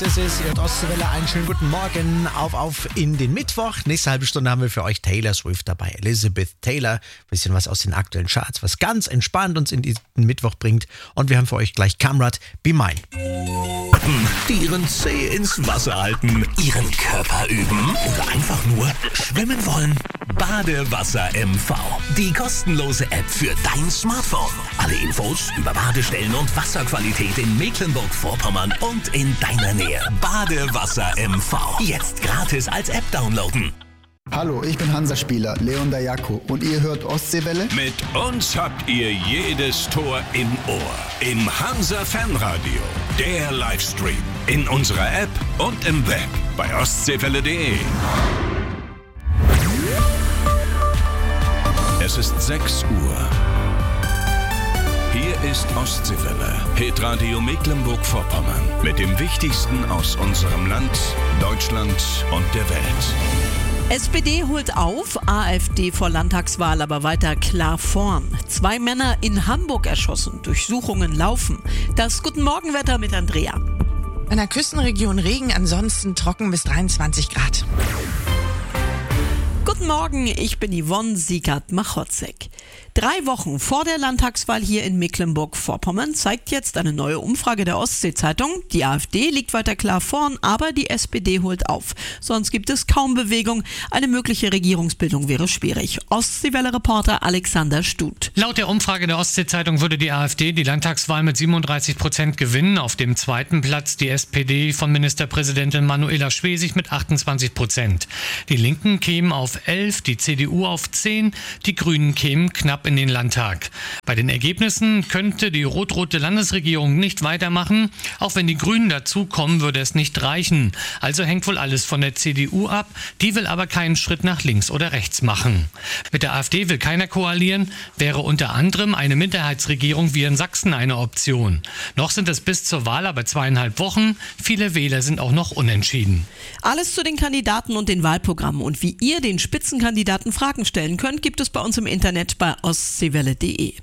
Das ist Ihr Ostseewelle. Einen schönen guten Morgen. Auf in den Mittwoch. Nächste halbe Stunde haben wir für euch Taylor Swift dabei. Elizabeth Taylor. Bisschen was aus den aktuellen Charts, was ganz entspannt uns in diesen Mittwoch bringt. Und wir haben für euch gleich Kamrat, Be Mine. Die ihren Zeh ins Wasser halten, ihren Körper üben oder einfach nur schwimmen wollen. Badewasser MV. Die kostenlose App für dein Smartphone. Alle Infos über Badestellen und Wasserqualität in Mecklenburg-Vorpommern und in deiner Nähe. Badewasser MV. Jetzt gratis als App downloaden. Hallo, ich bin Hansa-Spieler Leon Dayaku und ihr hört Ostseewelle? Mit uns habt ihr jedes Tor im Ohr. Im Hansa-Fanradio. Der Livestream. In unserer App und im Web. Bei ostseewelle.de. Es ist 6 Uhr. Hier ist Ostseewelle, Hitradio Mecklenburg-Vorpommern. Mit dem Wichtigsten aus unserem Land, Deutschland und der Welt. SPD holt auf, AfD vor Landtagswahl aber weiter klar vorn. 2 Männer in Hamburg erschossen, Durchsuchungen laufen. Das Guten Morgenwetter mit Andrea. In der Küstenregion Regen, ansonsten trocken bis 23 Grad. Guten Morgen, ich bin Yvonne Siegert-Machotzek. 3 Wochen vor der Landtagswahl hier in Mecklenburg-Vorpommern zeigt jetzt eine neue Umfrage der Ostsee-Zeitung. Die AfD liegt weiter klar vorn, aber die SPD holt auf. Sonst gibt es kaum Bewegung. Eine mögliche Regierungsbildung wäre schwierig. Ostseewelle-Reporter Alexander Stut. Laut der Umfrage der Ostsee-Zeitung würde die AfD die Landtagswahl mit 37% gewinnen. Auf dem 2. Platz die SPD von Ministerpräsidentin Manuela Schwesig mit 28%. Die Linken kämen auf 11, die CDU auf 10, die Grünen kämen knapp in den Landtag. Bei den Ergebnissen könnte die rot-rote Landesregierung nicht weitermachen. Auch wenn die Grünen dazukommen, würde es nicht reichen. Also hängt wohl alles von der CDU ab. Die will aber keinen Schritt nach links oder rechts machen. Mit der AfD will keiner koalieren. Wäre unter anderem eine Minderheitsregierung wie in Sachsen eine Option. Noch sind es bis zur Wahl aber 2,5 Wochen. Viele Wähler sind auch noch unentschieden. Alles zu den Kandidaten und den Wahlprogrammen und wie ihr den Spitzenkandidaten Fragen stellen könnt, gibt es bei uns im Internet bei ostseewelle.de.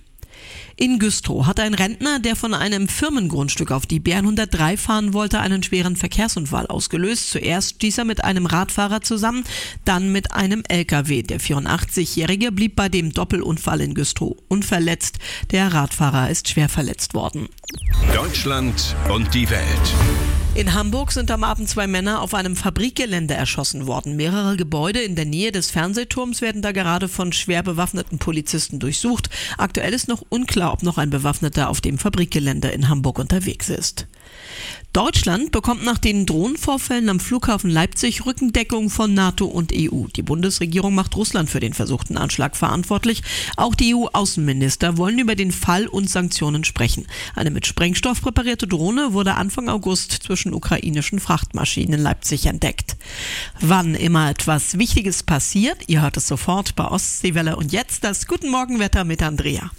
In Güstrow hat ein Rentner, der von einem Firmengrundstück auf die Bären 103 fahren wollte, einen schweren Verkehrsunfall ausgelöst. Zuerst stieß er mit einem Radfahrer zusammen, dann mit einem LKW. Der 84-Jährige blieb bei dem Doppelunfall in Güstrow unverletzt. Der Radfahrer ist schwer verletzt worden. Deutschland und die Welt. In Hamburg sind am Abend 2 Männer auf einem Fabrikgelände erschossen worden. Mehrere Gebäude in der Nähe des Fernsehturms werden da gerade von schwer bewaffneten Polizisten durchsucht. Aktuell ist noch unklar, ob noch ein Bewaffneter auf dem Fabrikgelände in Hamburg unterwegs ist. Deutschland bekommt nach den Drohnenvorfällen am Flughafen Leipzig Rückendeckung von NATO und EU. Die Bundesregierung macht Russland für den versuchten Anschlag verantwortlich. Auch die EU-Außenminister wollen über den Fall und Sanktionen sprechen. Eine mit Sprengstoff präparierte Drohne wurde Anfang August zwischen ukrainischen Frachtmaschinen in Leipzig entdeckt. Wann immer etwas Wichtiges passiert, ihr hört es sofort bei Ostseewelle. Und jetzt das Guten Morgenwetter mit Andrea.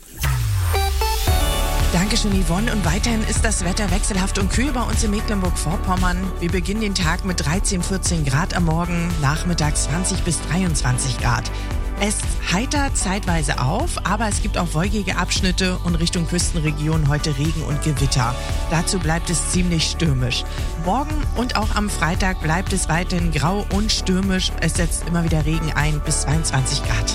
Dankeschön, Yvonne. Und weiterhin ist das Wetter wechselhaft und kühl bei uns in Mecklenburg-Vorpommern. Wir beginnen den Tag mit 13, 14 Grad am Morgen, nachmittags 20 bis 23 Grad. Es heitert zeitweise auf, aber es gibt auch wolkige Abschnitte und Richtung Küstenregion heute Regen und Gewitter. Dazu bleibt es ziemlich stürmisch. Morgen und auch am Freitag bleibt es weiterhin grau und stürmisch. Es setzt immer wieder Regen ein bis 22 Grad.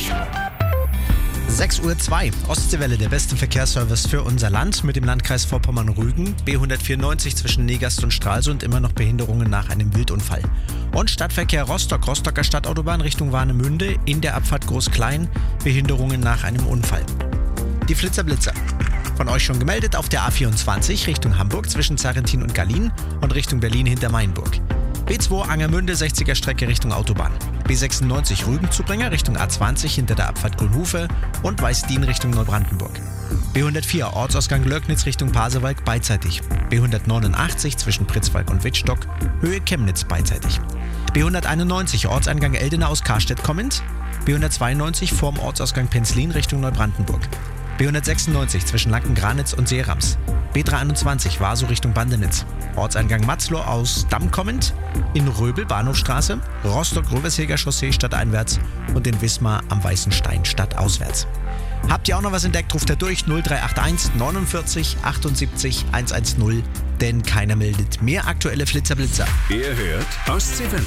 6:02 Uhr, Ostseewelle, der beste Verkehrsservice für unser Land mit dem Landkreis Vorpommern-Rügen. B194 zwischen Negast und Stralsund, immer noch Behinderungen nach einem Wildunfall. Und Stadtverkehr Rostock, Rostocker Stadtautobahn Richtung Warnemünde, in der Abfahrt Groß-Klein, Behinderungen nach einem Unfall. Die Flitzer-Blitzer. Von euch schon gemeldet auf der A24 Richtung Hamburg zwischen Sarrentin und Gallien und Richtung Berlin hinter Mainburg. B2 Angermünde 60er Strecke Richtung Autobahn. B96 Rügenzubringer Richtung A20 hinter der Abfahrt Grünhufe und Weißdien Richtung Neubrandenburg. B104 Ortsausgang Löcknitz Richtung Pasewalk beidseitig. B189 zwischen Pritzwalk und Wittstock, Höhe Chemnitz beidseitig. B191 Ortseingang Eldena aus Karstedt kommend. B192 vorm Ortsausgang Penzlin Richtung Neubrandenburg. B196 zwischen Lankengranitz und Seerams. B321 Waso Richtung Bandenitz. Ortseingang Matzloh aus Damm kommend. In Röbel Bahnhofstraße. Rostock-Röversheger Chaussee stadteinwärts und in Wismar am Weißen Stein stadtauswärts. Habt ihr auch noch was entdeckt, ruft da durch 0381 49 78 110, denn keiner meldet mehr aktuelle Flitzer-Blitzer. Ihr hört Ostseewelle.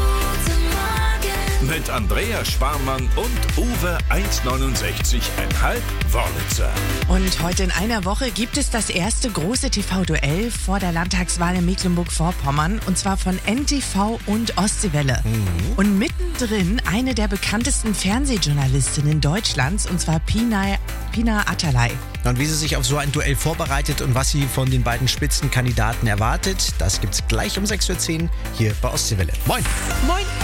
Mit Andrea Sparmann und Uwe 1,69,5 Wörlitzer. Und heute in einer Woche gibt es das erste große TV-Duell vor der Landtagswahl in Mecklenburg-Vorpommern, und zwar von NTV und Ostseewelle. Und mittendrin eine der bekanntesten Fernsehjournalistinnen Deutschlands, und zwar Pina Atalay. Und wie sie sich auf so ein Duell vorbereitet und was sie von den beiden Spitzenkandidaten erwartet, das gibt's gleich um 6.10 Uhr hier bei Ostseewelle. Moin! Moin!